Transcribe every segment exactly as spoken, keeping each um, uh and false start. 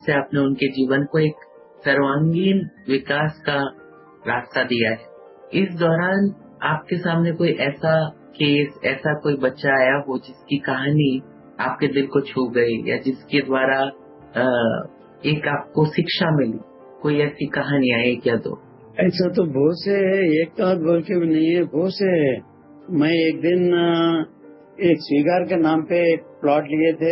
से आपने उनके जीवन को एक सर्वांगीण विकास का रास्ता दिया है। इस दौरान आपके सामने कोई ऐसा केस, ऐसा कोई बच्चा आया हो जिसकी कहानी आपके दिल को छू गई या जिसके द्वारा आ, एक आपको शिक्षा मिली? कोई ऐसी कहानी है एक या दो? ऐसा तो बहुत से है, एक आध बोल के भी नहीं है, बहुत से है। मैं एक दिन एक स्वीकार के नाम पे एक प्लॉट लिए थे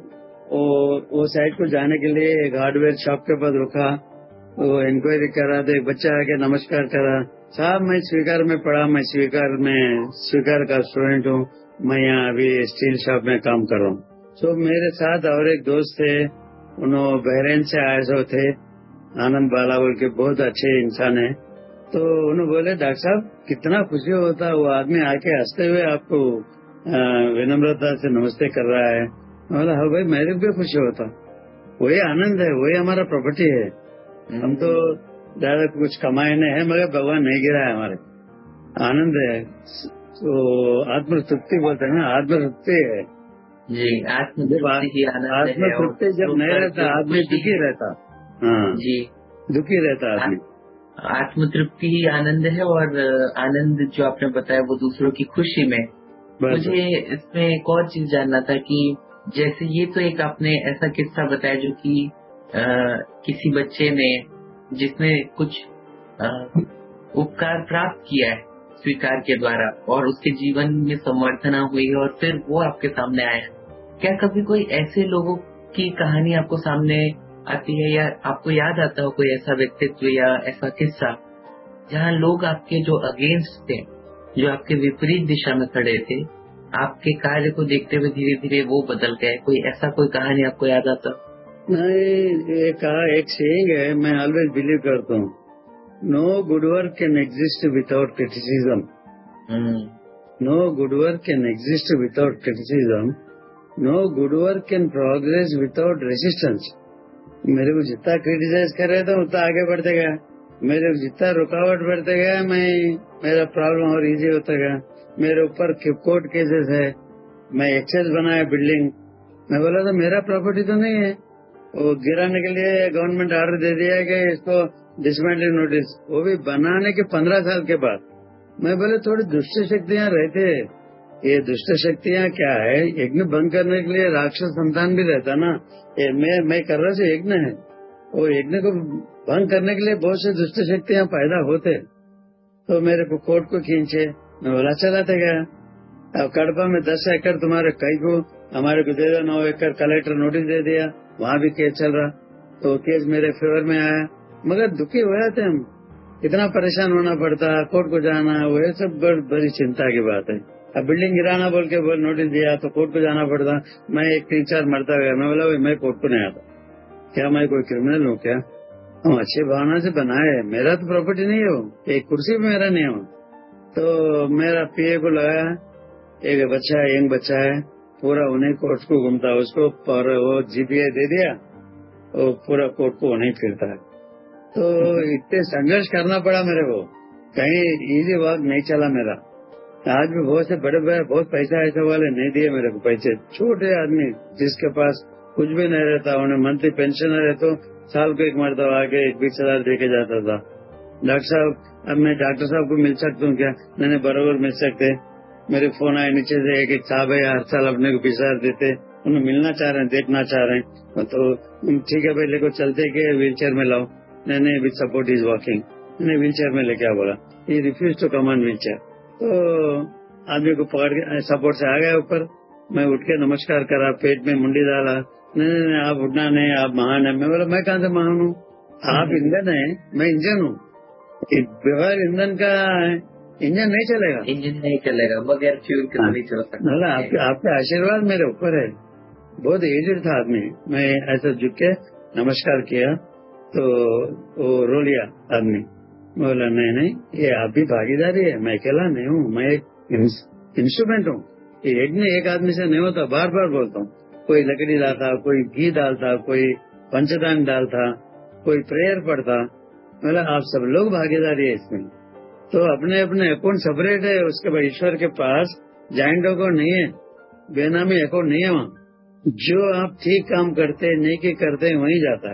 और वो साइड को जाने के लिए एक हार्डवेयर शॉप के पास रुका, वो इंक्वायरी करा तो एक बच्चा आके नमस्कार करा, साहब मैं स्वीकार में पढ़ा, मैं स्वीकार में स्वीकार का स्टूडेंट हूँ, मैं यहाँ अभी स्टील शॉप में काम कर रहा हूँ। तो मेरे साथ और एक दोस्त थे, उन्होंने बहरीन से आए सो थे, आनंद बाला बोल के, बहुत अच्छे इंसान है। तो उन्होंने बोले डॉक्टर साहब कितना खुशी होता, वो आदमी आके हंसते हुए आपको विनम्रता से नमस्ते कर रहा है। मैं बोला हाँ भाई, मेरे को भी खुशी होता, वही आनंद है, वही हमारा प्रॉपर्टी है। हम तो ज्यादा कुछ कमाए नहीं है, मगर भगवान नहीं गिरा है, हमारे आनंद है। तो आत्म तृप्ति बोलते हैं ना, आत्म तृप्ति है जी। आत्म तृप्ति ही आनंद है। आत्म तृप्ति जब नहीं रहता आदमी दुखी रहता। हाँ जी, दुखी रहता आदमी। आत्म तृप्ति ही आनंद है, और आनंद जो आपने बताया वो दूसरों की खुशी में। मुझे इसमें एक और चीज जानना था कि जैसे ये तो एक आपने ऐसा किस्सा बताया जो कि आ, किसी बच्चे ने जिसने कुछ आ, उपकार प्राप्त किया है स्वीकार के द्वारा और उसके जीवन में संवर्धना हुई और फिर वो आपके सामने आया। क्या कभी कोई ऐसे लोगों की कहानी आपको सामने आती है या आपको याद आता हो कोई ऐसा व्यक्तित्व या ऐसा किस्सा जहाँ लोग आपके जो अगेंस्ट थे, जो आपके विपरीत दिशा में खड़े थे, आपके कार्य को देखते हुए धीरे धीरे वो बदल गए? कोई ऐसा कोई कहानी आपको याद आता? नहीं, एक एक सेइंग है, मैं ऑलवेज बिलीव करता हूँ, no good work can exist without criticism, no good work can exist without criticism, no good work can progress without resistance. मेरे को जितना क्रिटिसाइज कर रहे थे उतना आगे बढ़ते गया, मेरे को जितना रुकावट बढ़ते गया मैं मेरा प्रॉब्लम और इजी होता गया। मेरे ऊपर कोर्ट केसेस है, मैं एक्सेस बनाया बिल्डिंग, मैं बोला तो मेरा प्रॉपर्टी तो नहीं है, वो गिराने के लिए गवर्नमेंट ऑर्डर दे दिया कि इसको डिसमेंटलिंग नोटिस, वो भी बनाने के पंद्रह साल के बाद। मैं बोले थोड़ी दुष्ट शक्तियां रहते, ये दुष्ट शक्तियां क्या है, यज्ञ भंग करने के लिए राक्षस संतान भी रहता ना, ये मैं मैं कर रहा हूँ यज्ञ है, वो यज्ञ को भंग करने के लिए बहुत से दुष्ट शक्तियां पैदा होते। तो मेरे को कोर्ट को खींचे, मैं बोला चलाते गया। अब कड़पा में दस एकड़ तुम्हारे कई को हमारे को दे दो, नौ एकड़ कलेक्टर नोटिस दे दिया, वहाँ भी केस चल रहा, तो केस मेरे फेवर में आया, मगर दुखी हो जाते हम, इतना परेशान होना पड़ता, कोर्ट को जाना, वो ये सब बड़ी चिंता की बात है। अब बिल्डिंग गिराना बोल के बोल नोटिस दिया तो कोर्ट को जाना पड़ता, मैं एक तीन चार मरता गया। मैं बोला मैं कोर्ट को नहीं आता, क्या मैं कोई क्रिमिनल हूँ क्या? हम अच्छी भावना से बनाए, मेरा तो प्रॉपर्टी नहीं हो, एक कुर्सी भी मेरा नहीं हो। तो मेरा पीए को लगाया, एक बच्चा है, यंग बच्चा है, पूरा उन्हीं कोर्ट को घूमता है, उसको पर वो जीपीए दे दिया, वो पूरा कोर्ट को उन्हीं फिरता है। तो इतने संघर्ष करना पड़ा मेरे को, कहीं इजी वर्क नहीं चला मेरा। आज भी बहुत से बड़े बड़े बहुत पैसा ऐसे वाले नहीं दिए मेरे को पैसे, छोटे आदमी जिसके पास कुछ भी नहीं रहता, उन्हें मंथली पेंशन है तो साल को एक मरतबा आके एक बीस हजार दे के जाता था। डॉक्टर साहब, अब मैं डॉक्टर साहब को मिल सकता हूँ क्या? मैंने बराबर मिल सकते। मेरे फोन आए नीचे से, एक एक साहब है हर साल अपने को बीस हजार देते, उन्हें मिलना चाह रहे हैं, देखना चाह रहे हैं, तो ठीक है भाई लेको चलते के व्हील चेयर में लाओ। नहीं नहीं विद सपोर्ट इज वॉकिंग, मैंने व्हील चेयर में लेके बोला, ये refuse to come on wheel chair. तो आदमी को पकड़ के सपोर्ट से आ गया ऊपर, मैं उठ के नमस्कार करा, पेट में मुंडी डाला, नहीं नहीं आप उठना नहीं, आप महान है। मैं बोला मैं कहाँ से महान हूँ, आप इंजन है, मैं इंजन हूँ, बगैर ईंधन का इंजन नहीं चलेगा, इंजन नहीं चलेगा, बगैर फ्यूल के नहीं चल सकता। आपके आपके आशीर्वाद मेरे ऊपर है। बहुत एजेड था आदमी, मैं ऐसा झुक के नमस्कार किया तो वो रो लिया आदमी। बोला नहीं नहीं ये आप भी भागीदारी है, मैं अकेला नहीं हूँ, मैं एक इंस्ट्रूमेंट हूँ, ये यज्ञ एक आदमी से नहीं होता। बार बार बोलता हूँ, कोई लकड़ी डालता, कोई घी डालता, कोई पंचदान डालता, कोई प्रेयर पढ़ता, मतलब आप सब लोग भागीदारी है इसमें। तो अपने अपने अकाउंट सेपरेट है, उसके बाद ईश्वर के पास जॉइंट अकाउंट नहीं है, बेनामी अकाउंट नहीं है। वहाँ जो आप ठीक काम करते नहीं के करते वहीं जाता है।